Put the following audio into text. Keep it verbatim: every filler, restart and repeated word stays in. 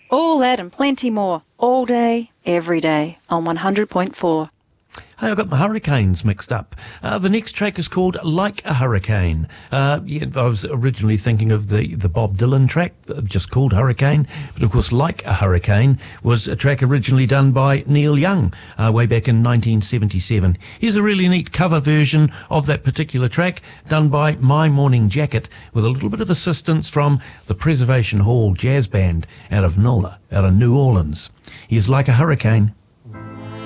All that and plenty more, all day, every day, on one hundred point four. Hey, I got my hurricanes mixed up. Uh, the next track is called Like a Hurricane. Uh, yeah, I was originally thinking of the, the Bob Dylan track, uh, just called Hurricane. But of course, Like a Hurricane was a track originally done by Neil Young uh, way back in nineteen seventy-seven. Here's a really neat cover version of that particular track done by My Morning Jacket with a little bit of assistance from the Preservation Hall Jazz Band out of N O L A, out of New Orleans. Here's Like a Hurricane.